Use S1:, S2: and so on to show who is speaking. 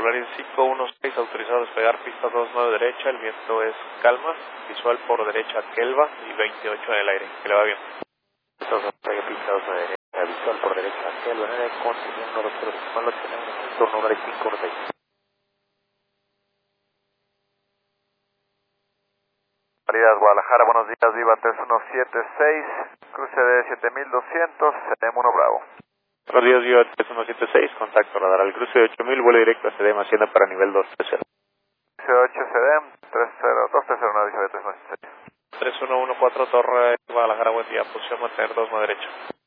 S1: Polaris 516, autorizado a despegar pista 29 derecha, el viento es calma, visual por derecha Kelva y 28 en el aire, que le va bien.
S2: Entonces, pista 29 derecha, visual por derecha Kelva, con 120 malo, turno 516.
S1: Guadalajara, buenos días, Viva 3176, cruce de 7200, CDM 1 Bravo. Buenos días, Viva 3176, contacto radar al cruce de 8000, vuelo directo a CDM Hacienda para nivel 230.
S2: Cruce 8 CDM, 230, dice de 3176.
S1: 3114 Torre, Guadalajara, buen día, posición mantener 2 a derecha.